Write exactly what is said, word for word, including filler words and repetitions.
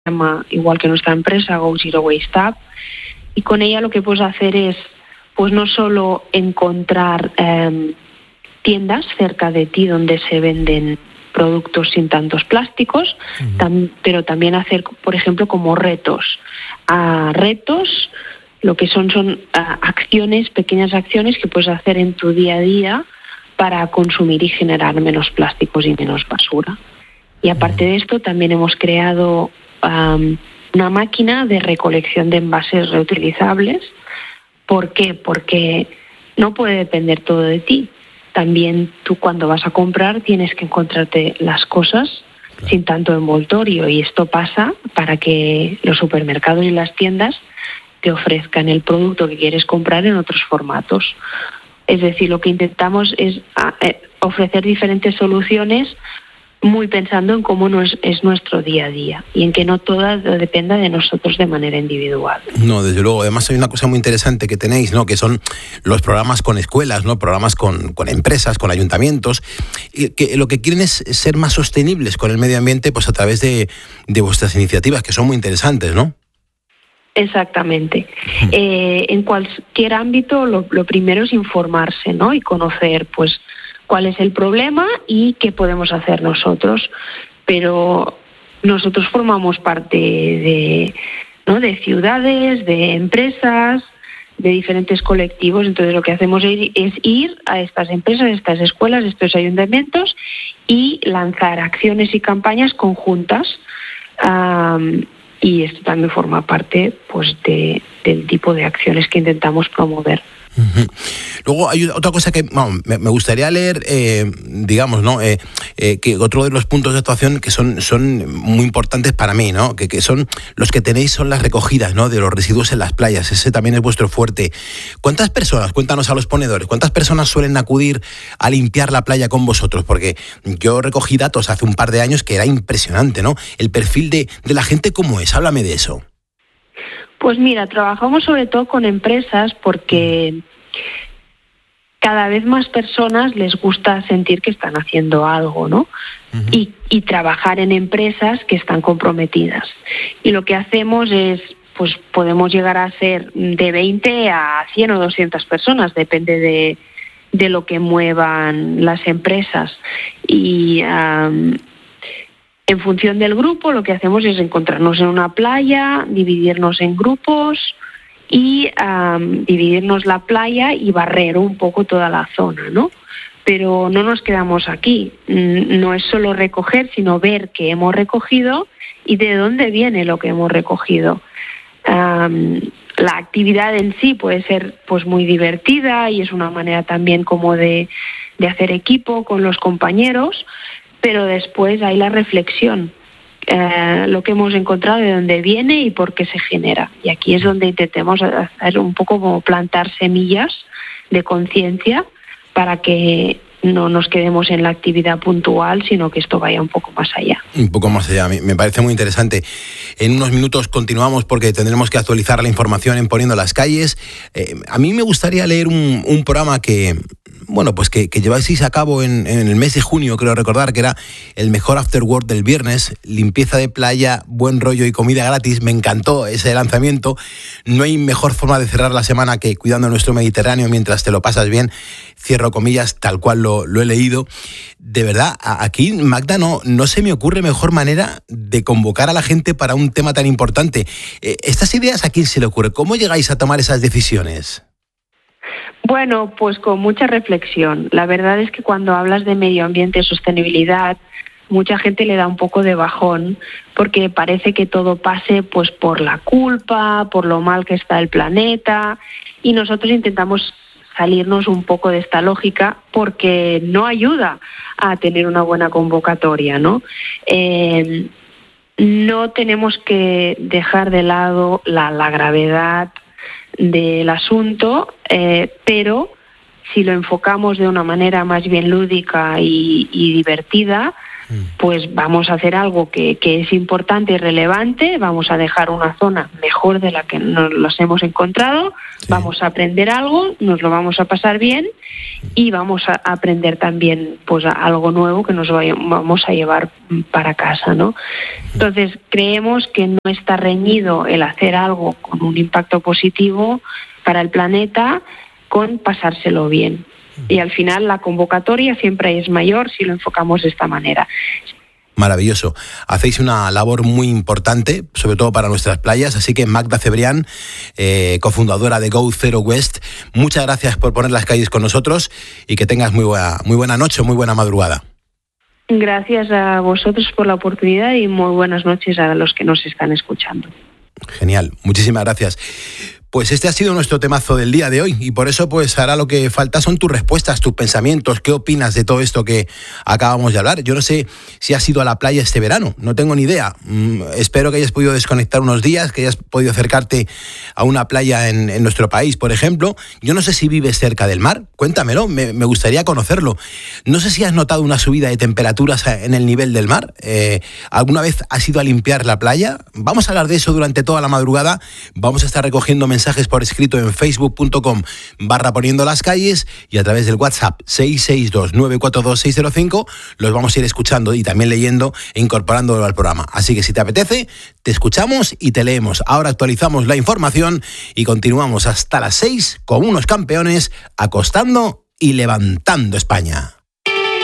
llama igual que nuestra empresa, Go Zero Waste Up, y con ella lo que puedes hacer es, pues no solo encontrar eh, tiendas cerca de ti donde se venden productos sin tantos plásticos, uh-huh. tam, pero también hacer, por ejemplo, como retos. A retos, lo que son son a, acciones, pequeñas acciones que puedes hacer en tu día a día para consumir y generar menos plásticos y menos basura. Y aparte de esto, también hemos creado um, una máquina de recolección de envases reutilizables. ¿Por qué? Porque no puede depender todo de ti. También tú cuando vas a comprar tienes que encontrarte las cosas claro. sin tanto envoltorio, y esto pasa para que los supermercados y las tiendas te ofrezcan el producto que quieres comprar en otros formatos. Es decir, lo que intentamos es ofrecer diferentes soluciones muy pensando en cómo no es, es nuestro día a día y en que no todo dependa de nosotros de manera individual. No, desde luego. Además hay una cosa muy interesante que tenéis, ¿no? Que son los programas con escuelas, ¿no? Programas con, con empresas, con ayuntamientos, y que lo que quieren es ser más sostenibles con el medio ambiente, pues a través de, de vuestras iniciativas, que son muy interesantes, ¿no? Exactamente. Hmm. Eh, en cualquier ámbito, lo, lo primero es informarse, ¿no? Y conocer, pues, cuál es el problema y qué podemos hacer nosotros. Pero nosotros formamos parte de, ¿no? de ciudades, de empresas, de diferentes colectivos. Entonces lo que hacemos es ir a estas empresas, a estas escuelas, a estos ayuntamientos y lanzar acciones y campañas conjuntas. Um, y esto también forma parte, pues, de, del tipo de acciones que intentamos promover. Uh-huh. Luego hay otra cosa que bueno, me, me gustaría leer, eh, digamos, ¿no? Eh, eh, que otro de los puntos de actuación que son, son muy importantes para mí, ¿no? Que, que son los que tenéis son las recogidas, ¿no? De los residuos en las playas. Ese también es vuestro fuerte. ¿Cuántas personas, cuéntanos a los ponedores, cuántas personas suelen acudir a limpiar la playa con vosotros? Porque yo recogí datos hace un par de años que era impresionante, ¿no? El perfil de, de la gente, ¿cómo es? Háblame de eso. Pues mira, trabajamos sobre todo con empresas porque cada vez más personas les gusta sentir que están haciendo algo, ¿no? Uh-huh. Y, y trabajar en empresas que están comprometidas. Y lo que hacemos es, pues podemos llegar a ser de veinte a cien o doscientas personas, depende de, de lo que muevan las empresas. Y um, en función del grupo, lo que hacemos es encontrarnos en una playa, dividirnos en grupos y um, dividirnos la playa y barrer un poco toda la zona, ¿no? Pero no nos quedamos aquí. No es solo recoger, sino ver qué hemos recogido y de dónde viene lo que hemos recogido. Um, la actividad en sí puede ser, pues, muy divertida y es una manera también como de, de hacer equipo con los compañeros, pero después hay la reflexión, eh, lo que hemos encontrado, de dónde viene y por qué se genera. Y aquí es donde intentemos hacer un poco como plantar semillas de conciencia para que no nos quedemos en la actividad puntual, sino que esto vaya un poco más allá. Un poco más allá, me parece muy interesante. En unos minutos continuamos porque tendremos que actualizar la información en Poniendo las Calles. Eh, a mí me gustaría leer un, un programa que, bueno, pues que, que lleváis a cabo en, en el mes de junio, creo recordar, que era el mejor after work del viernes, limpieza de playa, buen rollo y comida gratis. Me encantó ese lanzamiento. No hay mejor forma de cerrar la semana que cuidando nuestro Mediterráneo mientras te lo pasas bien. Cierro comillas, tal cual lo, lo he leído. De verdad, aquí, Magda, no, no se me ocurre mejor manera de convocar a la gente para un tema tan importante. Eh, ¿Estas ideas a quién se le ocurre? ¿Cómo llegáis a tomar esas decisiones? Bueno, pues con mucha reflexión. La verdad es que cuando hablas de medio ambiente y sostenibilidad, mucha gente le da un poco de bajón porque parece que todo pase, pues, por la culpa, por lo mal que está el planeta, y nosotros intentamos salirnos un poco de esta lógica porque no ayuda a tener una buena convocatoria, ¿no? Eh, no tenemos que dejar de lado la, la gravedad del asunto, eh, pero si lo enfocamos de una manera más bien lúdica y, y divertida, pues vamos a hacer algo que, que es importante y relevante, vamos a dejar una zona mejor de la que nos los hemos encontrado, sí. Vamos a aprender algo, nos lo vamos a pasar bien y vamos a aprender también pues algo nuevo que nos vamos a llevar para casa, ¿no? Entonces creemos que no está reñido el hacer algo con un impacto positivo para el planeta con pasárselo bien. Y al final la convocatoria siempre es mayor si lo enfocamos de esta manera. Maravilloso. Hacéis una labor muy importante, sobre todo para nuestras playas, así que Magda Cebrián, eh, cofundadora de Go Zero Waste, muchas gracias por poner las calles con nosotros y que tengas muy buena, muy buena noche, muy buena madrugada. Gracias a vosotros por la oportunidad y muy buenas noches a los que nos están escuchando. Genial, muchísimas gracias. Pues este ha sido nuestro temazo del día de hoy y por eso pues ahora lo que falta son tus respuestas, tus pensamientos. ¿Qué opinas de todo esto que acabamos de hablar? Yo no sé si has ido a la playa este verano, no tengo ni idea. Mm, espero que hayas podido desconectar unos días, que hayas podido acercarte a una playa en, en nuestro país, por ejemplo. Yo no sé si vives cerca del mar, cuéntamelo, me, me gustaría conocerlo. No sé si has notado una subida de temperaturas en el nivel del mar. Eh, ¿Alguna vez has ido a limpiar la playa? Vamos a hablar de eso durante toda la madrugada. Vamos a estar recogiendo mensajes mensajes por escrito en facebook punto com barra poniendo las calles y a través del WhatsApp seis seis dos nueve cuatro dos seis cero cinco los vamos a ir escuchando y también leyendo e incorporándolo al programa. Así que si te apetece, te escuchamos y te leemos. Ahora actualizamos la información y continuamos hasta las seis con unos campeones acostando y levantando España.